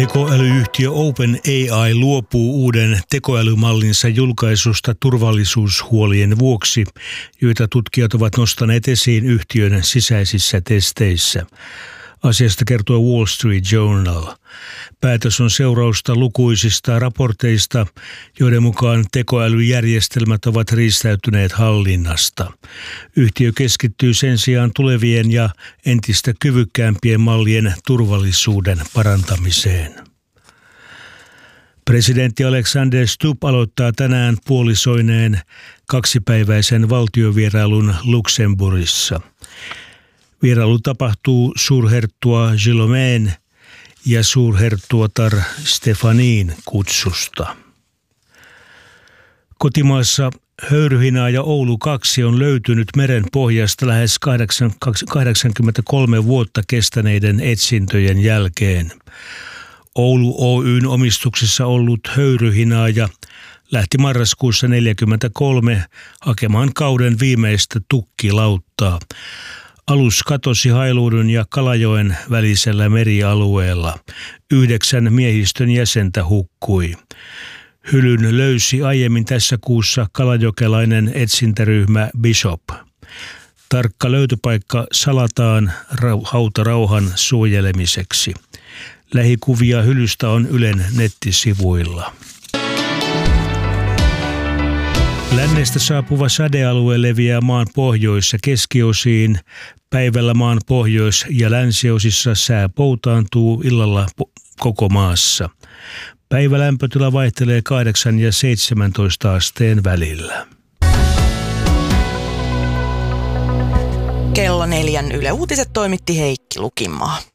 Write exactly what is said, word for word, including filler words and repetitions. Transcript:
Tekoälyyhtiö OpenAI luopuu uuden tekoälymallinsa julkaisusta turvallisuushuolien vuoksi, joita tutkijat ovat nostaneet esiin yhtiön sisäisissä testeissä. Asiasta kertoo Wall Street Journal. Päätös on seurausta lukuisista raporteista, joiden mukaan tekoälyjärjestelmät ovat riistäytyneet hallinnasta. Yhtiö keskittyy sen sijaan tulevien ja entistä kyvykkäämpien mallien turvallisuuden parantamiseen. Presidentti Alexander Stubb aloittaa tänään puolisoineen kaksipäiväisen valtiovierailun Luxemburgissa. Vierailu tapahtuu suurherttua Guillaumen ja suurherttuatar Stefanin kutsusta. Kotimaassa höyryhinaa ja Oulu kaksi on löytynyt meren pohjasta lähes kahdeksankymmentäkolme vuotta kestäneiden etsintöjen jälkeen. Oulu Oy:n omistuksessa ollut höyryhinaaja lähti marraskuussa neljäkymmentäkolme hakemaan kauden viimeistä tukkilauttaa. Alus katosi Hailuodon ja Kalajoen välisellä merialueella. Yhdeksän miehistön jäsentä hukkui. Hylyn löysi aiemmin tässä kuussa kalajokelainen etsintäryhmä Bishop. Tarkka löytöpaikka salataan hautarauhan suojelemiseksi. Lähikuvia hylystä on Ylen nettisivuilla. Lännestä saapuva sadealue leviää maan pohjois- ja keskiosiin. Päivällä maan pohjois- ja länsiosissa sää poutaantuu, illalla koko maassa. Päivälämpötila vaihtelee kahdeksan ja seitsemäntoista asteen välillä. Kello neljän Yle Uutiset toimitti Heikki Lukinmaa.